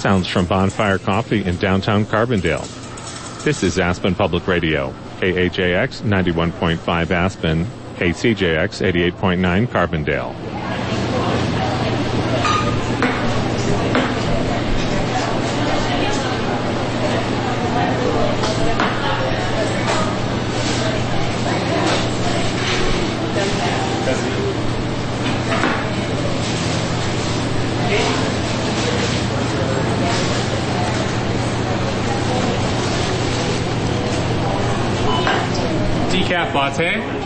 sounds from Bonfire Coffee in downtown Carbondale. This is Aspen Public Radio, KHAX 91.5 Aspen, KCJX 88.9 Carbondale. Decaf latte.